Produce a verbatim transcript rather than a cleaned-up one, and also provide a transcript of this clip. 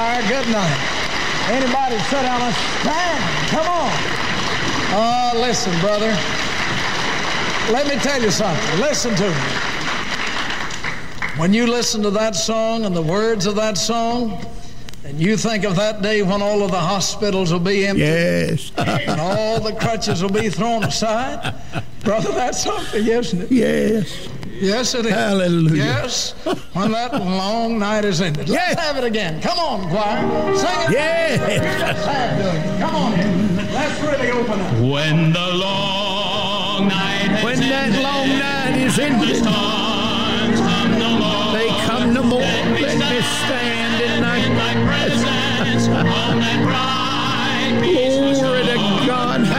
choir. Good night. Anybody sit down and stand? Come on. Oh, listen, brother. Let me tell you something. Listen to me. When you listen to that song and the words of that song, and you think of that day when all of the hospitals will be empty, yes, and all the crutches will be thrown aside, brother, that's something, isn't it? Yes. Yes, it is. Hallelujah. Yes, when that long night is ended. Let's Yes. have it again. Come on, choir. Sing it. Yes. Let's have it. Come on. Let's really open up. When the long night has When that ended, long night is and the ended, stars come no more, they come no more. let me Let me stand in thy presence on that bright, peaceful Glory to shore. God.